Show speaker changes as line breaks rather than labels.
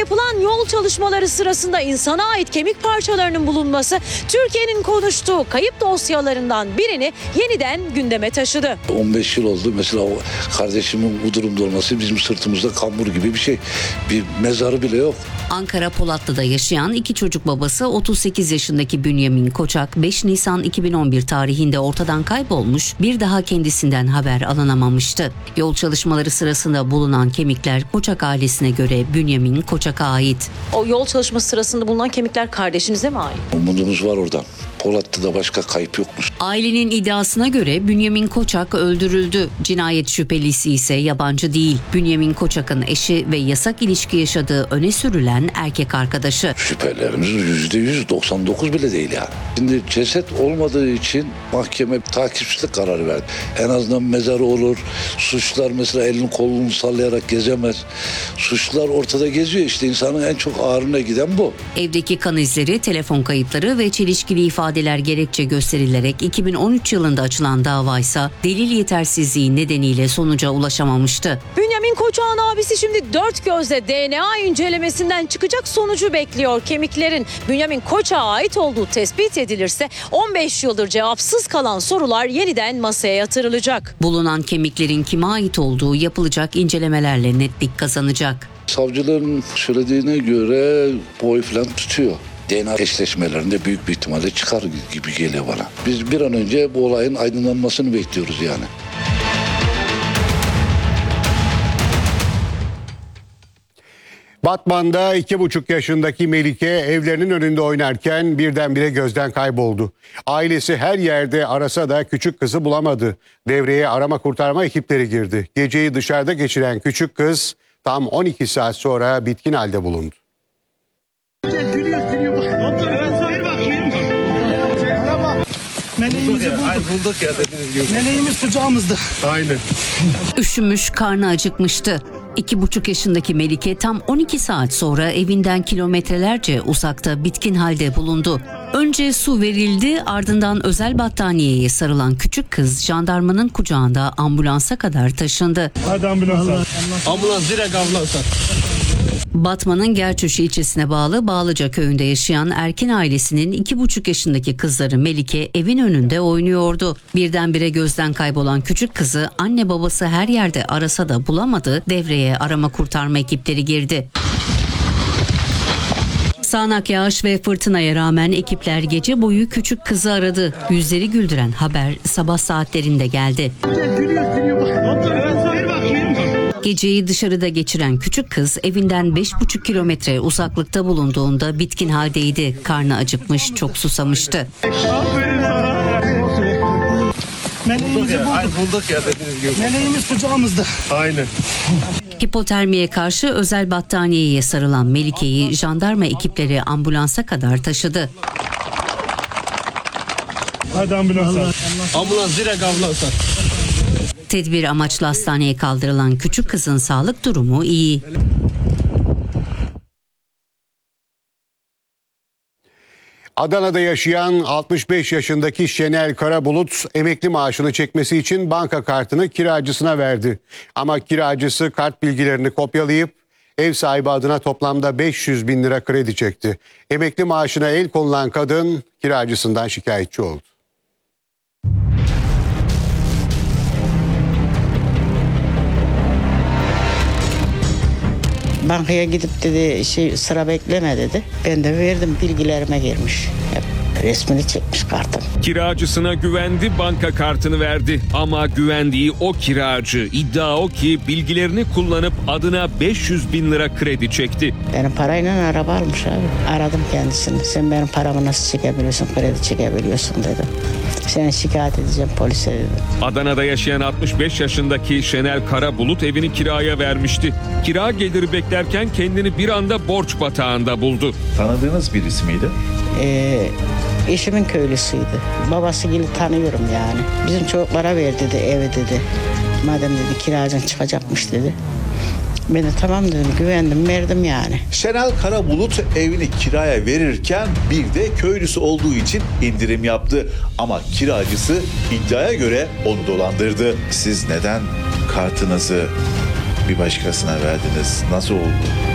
yapılan yol çalışmaları sırasında insana ait kemik parçalarının bulunması Türkiye'nin konuştuğu kayıp dosyalarından birini yeniden gündeme taşıdı.
15 yıl oldu. Mesela o kardeşimin bu durumda olması bizim sırtımızda kambur gibi bir şey. Bir mezarı bile yok.
Ankara Polatlı'da yaşayan iki çocuk babası 38 yaşındaki Bünyamin Koçak 5 Nisan 2011 tarihinde ortadan kaybolmuş, bir daha kendisinden haber alınamamıştı. Yol çalışmaları sırasında bulunan kemikler Koçak ailesine göre Bünyamin Koçak'a ait.
O yol çalışması sırasında bulunan kemikler kardeşinize mi ait?
Umudumuz var oradan. Polatlı'da başka kayıp yokmuş.
Ailenin iddiasına göre Bünyamin Koçak öldürüldü. Cinayet şüphelisi ise yabancı değil. Bünyamin Koçak'ın eşi ve yasak ilişki yaşadığı öne sürülen erkek arkadaşı.
Şüphelerimiz %100, 99 bile değil yani. Şimdi ceset olmadığı için mahkeme takipçilik kararı verdi. En azından mezarı olur. Suçlular mesela elini kolunu sallayarak gezemez. Suçlular ortada geziyor, işte insanın en çok ağrına giden bu.
Evdeki kan izleri, telefon kayıtları ve çelişkili ifadeler gerekçe gösterilerek 2013 yılında açılan davaysa delil yetersizliği nedeniyle sonuca ulaşamamıştı.
Bünyamin Koçak'ın abisi şimdi dört gözle DNA incelemesinden çıkacak sonucu bekliyor. Kemiklerin Bünyamin Koçak'a ait olduğu tespit edilirse 15 yıldır cevapsız kalan sorular yeniden masaya yatırılacak.
Bulunan kemiklerin kime ait olduğu yapılacak incelemelerle netlik kazanacak.
Savcılığın söylediğine göre boy falan tutuyor. DNA eşleşmelerinde büyük bir ihtimalle çıkar gibi geliyor bana. Biz bir an önce bu olayın aydınlanmasını bekliyoruz yani.
Batman'da 2,5 yaşındaki Melike evlerinin önünde oynarken birdenbire gözden kayboldu. Ailesi her yerde arasa da küçük kızı bulamadı. Devreye arama kurtarma ekipleri girdi. Geceyi dışarıda geçiren küçük kız tam 12 saat sonra bitkin halde bulundu.
Meleğimiz kucağımızda.
Aynen.
Üşümüş, karnı acıkmıştı. 2,5 yaşındaki Melike tam 12 saat sonra evinden kilometrelerce uzakta bitkin halde bulundu. Önce su verildi, ardından özel battaniyeye sarılan küçük kız jandarmanın kucağında ambulansa kadar taşındı.
Hadi ambulans. Ambulans direkt ambulans.
Batman'ın Gerçöşü ilçesine bağlı Bağlıca köyünde yaşayan Erkin ailesinin 2,5 yaşındaki kızları Melike evin önünde oynuyordu. Birdenbire gözden kaybolan küçük kızı anne babası her yerde arasa da bulamadı. Devreye arama kurtarma ekipleri girdi. Sağanak yağış ve fırtınaya rağmen ekipler gece boyu küçük kızı aradı. Yüzleri güldüren haber sabah saatlerinde geldi. Geceyi dışarıda geçiren küçük kız evinden 5,5 kilometre uzaklıkta bulunduğunda bitkin haldeydi. Karnı acıkmış, çok susamıştı.
Meleğimizi bulduk ya dediğiniz gibi. Meleğimiz kucağımızda. Aynen.
Hipotermiye karşı özel battaniyeye sarılan Melike'yi jandarma ekipleri ambulansa kadar taşıdı.
Hadi ambulans. Ambulans direkt ambulans.
Tedbir amaçlı hastaneye kaldırılan küçük kızın sağlık durumu iyi.
Adana'da yaşayan 65 yaşındaki Şenel Karabulut emekli maaşını çekmesi için banka kartını kiracısına verdi. Ama kiracısı kart bilgilerini kopyalayıp ev sahibi adına toplamda 500 bin lira kredi çekti. Emekli maaşına el konulan kadın kiracısından şikayetçi oldu.
Bankaya gidip dedi sıra bekleme dedi. Ben de verdim, bilgilerime girmiş. Hep resmini çekmiş kartın.
Kiracısına güvendi, banka kartını verdi. Ama güvendiği o kiracı, iddia o ki bilgilerini kullanıp adına 500 bin lira kredi çekti.
Benim parayla araba almış abi. Aradım kendisini. Sen benim paramı nasıl çekebiliyorsun, kredi çekebiliyorsun dedim. Seni şikayet edeceğim polise dedim.
Adana'da yaşayan 65 yaşındaki Şenel Karabulut evini kiraya vermişti. Kira geliri beklerken kendini bir anda borç batağında buldu.
Tanıdığınız birisi miydi?
Eşimin köylüsüydü. Babası gibi tanıyorum yani. Bizim çocuklara ver dedi, evi dedi. Madem dedi kiracın çıkacakmış dedi. Ben de tamam dedim, güvendim, verdim yani.
Şenel Karabulut evini kiraya verirken bir de köylüsü olduğu için indirim yaptı. Ama kiracısı iddiaya göre onu dolandırdı. Siz neden kartınızı bir başkasına verdiniz? Nasıl oldu?